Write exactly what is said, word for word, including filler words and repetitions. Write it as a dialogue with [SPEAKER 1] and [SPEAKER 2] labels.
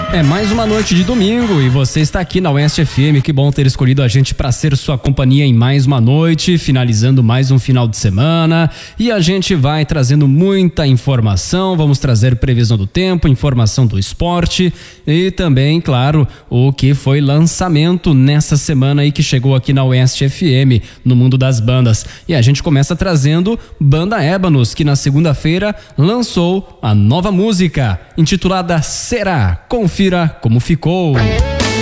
[SPEAKER 1] É mais uma noite de domingo e você está aqui na Oeste F M. Que bom ter escolhido a gente para ser sua companhia em mais uma noite, finalizando mais um final de semana. E a gente vai trazendo muita informação, vamos trazer previsão do tempo, informação do esporte e também, claro, o que foi lançamento nessa semana aí que chegou aqui na Oeste F M, no mundo das bandas. E a gente começa trazendo Banda Ébanos, que na segunda-feira lançou a nova música, intitulada Será. Confira como ficou.